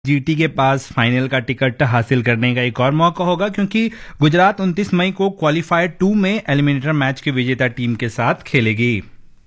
GT के पास final का ticket हासिल करने का एक और मौका होगा, क्योंकि गुजरात 29 मई को क्वालिफायर 2 में एलिमिनेटर मैच की विजेता टीम के साथ खेलेगी।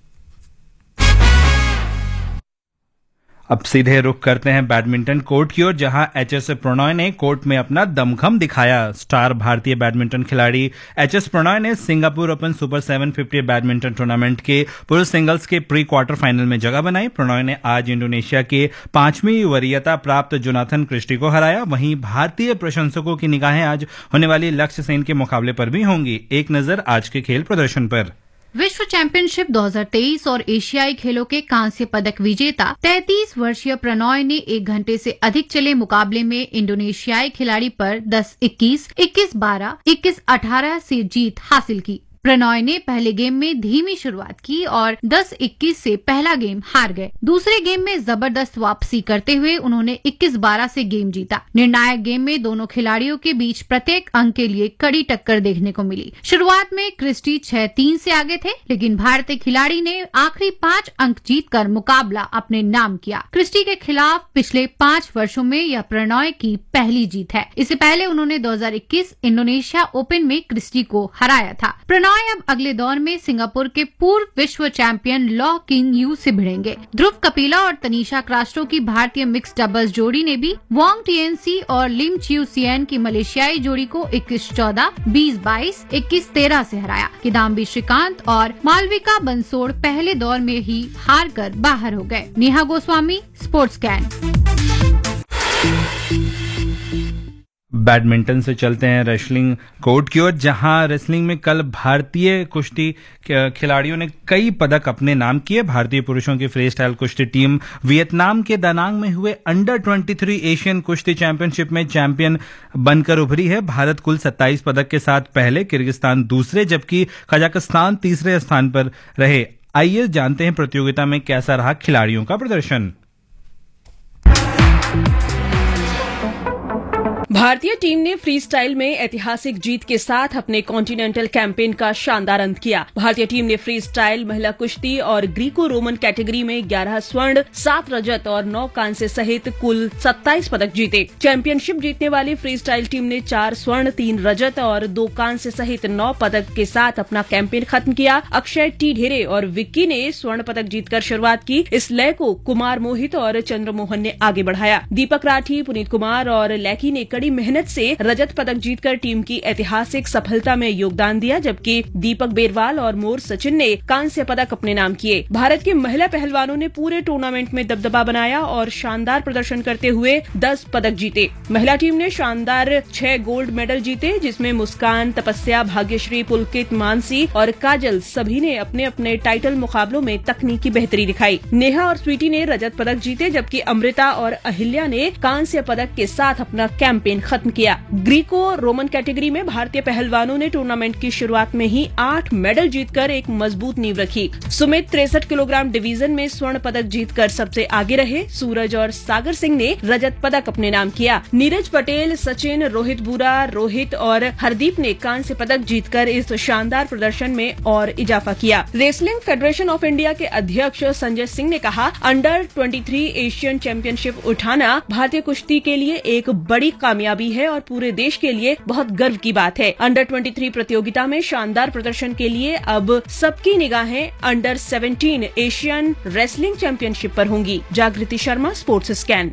अब सीधे रुख करते हैं बैडमिंटन कोर्ट की ओर, जहां एचएस प्रणॉय ने कोर्ट में अपना दमखम दिखाया। स्टार भारतीय बैडमिंटन खिलाड़ी एचएस प्रणॉय ने Singapore open super 750 badminton tournament के पुरुष सिंगल्स के प्री क्वार्टर फाइनल में जगह बनाई। प्रणॉय ने आज इंडोनेशिया के 5वीं वरीयता प्राप्त जोनाथन क्रिस्टी को हराया। वहीं भारतीय प्रशंसकों की निगाहें आज होने वाली लक्ष्य सेन के मुकाबले पर भी होंगी। एक नजर आज के खेल प्रदर्शन पर। विश्व चैंपियनशिप 2023 और एशियाई खेलों के कांस्य पदक विजेता 33 वर्षीय प्रणॉय ने 1 घंटे से अधिक चले मुकाबले में इंडोनेशियाई खिलाड़ी पर 10-21, 21-12, 21-18 से जीत हासिल की। प्रणॉय ने पहले गेम में धीमी शुरुआत की और 10-21 से पहला गेम हार गए। दूसरे गेम में जबरदस्त वापसी करते हुए उन्होंने 21-12 से गेम जीता। निर्णायक गेम में दोनों खिलाड़ियों के बीच प्रत्येक अंक के लिए कड़ी टक्कर देखने को मिली। शुरुआत में क्रिस्टी 6-3 से आगे थे, लेकिन भारतीय खिलाड़ी ने आखिरी 5 अंक जीतकर मुकाबला अपने नाम किया। क्रिस्टी के खिलाफ पिछले 5 वर्षों में यह प्रणॉय की पहली जीत है। इससे पहले उन्होंने 2021 इंडोनेशिया ओपन में क्रिस्टी को हराया था। प्रणॉय अब अगले दौर में सिंगापुर के पूर्व विश्व चैंपियन लॉ किंग यू से भिड़ेंगे। ध्रुव कपिला और तनीषा क्रास्टो की भारतीय मिक्स डबल्स जोड़ी ने भी वोंग टीएनसी और लिम चिउ सियन की मलेशियाई जोड़ी को 21-14, 20-22, 21-13 से हराया। किदाम्बी श्रीकांत और मालविका बंसोड़ पहले दौर में ही हार कर बाहर हो गए। Neha Goswami, sports can. Badminton से चलते हैं रेसलिंग कोर्ट की ओर, जहां रेसलिंग में कल भारतीय कुश्ती खिलाड़ियों ने कई पदक अपने नाम किए। भारतीय पुरुषों की फ्री स्टाइल कुश्ती टीम वियतनाम के दानांग में हुए अंडर 23 एशियन कुश्ती चैंपियनशिप में चैंपियन बनकर उभरी है। भारत कुल 27 पदक के साथ पहले, किर्गिस्तान दूसरे, जबकि कजाकिस्तान तीसरे स्थान पर रहे। आइए जानते हैं प्रतियोगिता में कैसा रहा खिलाड़ियों का प्रदर्शन। भारतीय टीम ने फ्री स्टाइल में ऐतिहासिक जीत के साथ अपने कॉन्टिनेंटल कैंपेन का शानदार अंत किया। भारतीय टीम ने फ्री स्टाइल, महिला कुश्ती और ग्रीको रोमन कैटेगरी में 11 स्वर्ण, 7 रजत और 9 कांस्य सहित कुल 27 पदक जीते। चैंपियनशिप जीतने वाली फ्री स्टाइल टीम ने 4 स्वर्ण, 3 रजत और 2 कांस्य सहित 9 पदक के साथ अपना कैंपेन खत्म किया। अक्षय टी ढेरे और विक्की ने स्वर्ण पदक जीतकर शुरुआत की। इस लय को कुमार मोहित और चंद्रमोहन ने आगे बढ़ाया। दीपक राठी, पुनीत कुमार और लैकी ने कड़ी मेहनत से रजत पदक जीतकर टीम की ऐतिहासिक सफलता में योगदान दिया, जबकि दीपक बेरवाल और मोर सचिन ने कांस्य पदक अपने नाम किए। भारत के महिला पहलवानों ने पूरे टूर्नामेंट में दबदबा बनाया और शानदार प्रदर्शन करते हुए 10 पदक जीते। महिला टीम ने शानदार 6 गोल्ड मेडल जीते, जिसमें मुस्कान, तपस्या, भाग्यश्री, पुलकित, मानसी और काजल सभी ने अपने अपने टाइटल मुकाबलों में तकनीकी बेहतरी दिखाई। नेहा और स्वीटी ने रजत पदक जीते, जबकि अमृता और अहिल्या ने कांस्य पदक के साथ अपना कैंपेन खत्म किया। ग्रीको रोमन कैटेगरी में भारतीय पहलवानों ने टूर्नामेंट की शुरुआत में ही 8 मेडल जीतकर एक मजबूत नींव रखी। सुमित 63 किलोग्राम डिवीजन में स्वर्ण पदक जीतकर सबसे आगे रहे। सूरज और सागर सिंह ने रजत पदक अपने नाम किया। नीरज पटेल, सचिन, रोहित बुरा, रोहित और हरदीप ने कांस्य पदक जीतकर इस शानदार प्रदर्शन में और इजाफा किया। रेसलिंग फेडरेशन ऑफ इंडिया के अध्यक्ष संजय सिंह ने कहा, अंडर 23 एशियन चैंपियनशिप उठाना भारतीय कुश्ती के लिए एक बड़ी कामयाबी है और पूरे देश के लिए बहुत गर्व की बात है। अंडर 23 प्रतियोगिता में शानदार प्रदर्शन के लिए अब सबकी निगाहें अंडर 17 एशियन रेसलिंग चैंपियनशिप पर होंगी। जागृति शर्मा, स्पोर्ट्स स्कैन।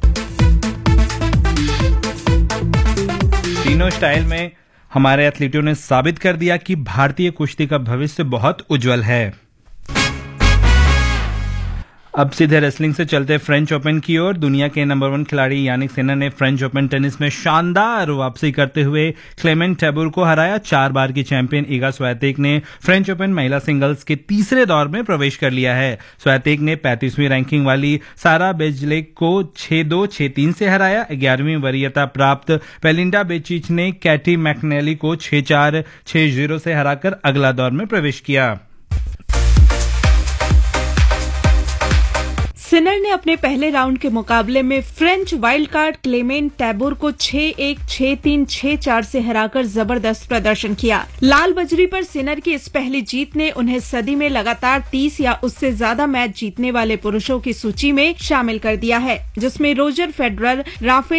तीनों स्टाइल में हमारे एथलीटों ने साबित कर दिया कि भारतीय कुश्ती का भविष्य बहुत उज्जवल है। अब सीधे रेसलिंग से चलते फ्रेंच ओपन की ओर। दुनिया के नंबर 1 खिलाड़ी यानिक सिनर ने फ्रेंच ओपन टेनिस में शानदार वापसी करते हुए क्लेमेंट टैबूर को हराया। 4 बार की चैंपियन इगा स्वियातेक ने फ्रेंच ओपन महिला सिंगल्स के तीसरे दौर में प्रवेश कर लिया है। स्वियातेक ने 35वीं रैंकिंग वाली सारा बेजलेक को 6-2, 6-3 से हराया। 11वीं वरीयता प्राप्त पेलिंडा बेचिच ने कैटी मैकनेली को 6-4, 6-0 से हराकर अगला दौर में प्रवेश किया। सिनर ने अपने पहले राउंड के मुकाबले में फ्रेंच वाइल्ड कार्ड क्लेमेंट टैबोर को 6-1, 6-3, 6-4 से हराकर जबरदस्त प्रदर्शन किया। लाल बजरी पर सिनर की इस पहली जीत ने उन्हें सदी में लगातार 30 या उससे ज्यादा मैच जीतने वाले पुरुषों की सूची में शामिल कर दिया है, जिसमें रोजर फेडरर, राफेल